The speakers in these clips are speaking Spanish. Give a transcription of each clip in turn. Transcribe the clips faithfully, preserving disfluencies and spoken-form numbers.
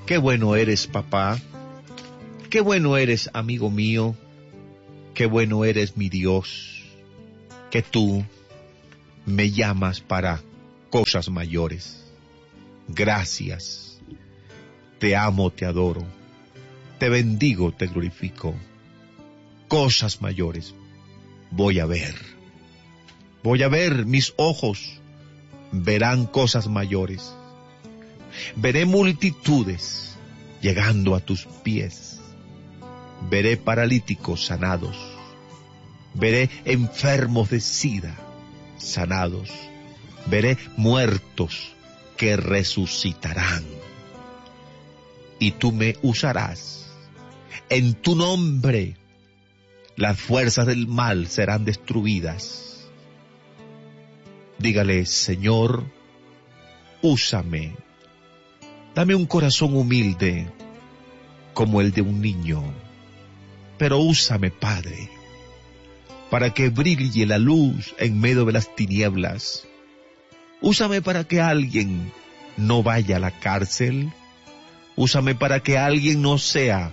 Qué bueno eres, papá. Qué bueno eres, amigo mío. Qué bueno eres, mi Dios, que tú me llamas para cosas mayores. Gracias. Te amo, te adoro. Te bendigo, te glorifico. Cosas mayores voy a ver. Voy a ver, mis ojos verán cosas mayores. Veré multitudes llegando a tus pies. Veré paralíticos sanados. Veré enfermos de sida sanados. Veré muertos que resucitarán. Y tú me usarás. En tu nombre las fuerzas del mal serán destruidas. Dígale, Señor, úsame. Dame un corazón humilde como el de un niño. Pero úsame, Padre, para que brille la luz en medio de las tinieblas. Úsame para que alguien no vaya a la cárcel. Úsame para que alguien no sea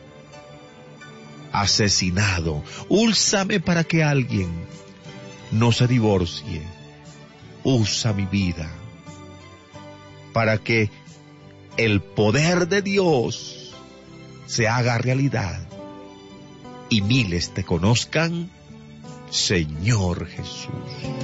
asesinado. Úsame para que alguien no se divorcie. Usa mi vida para que el poder de Dios se haga realidad y miles te conozcan, Señor Jesús.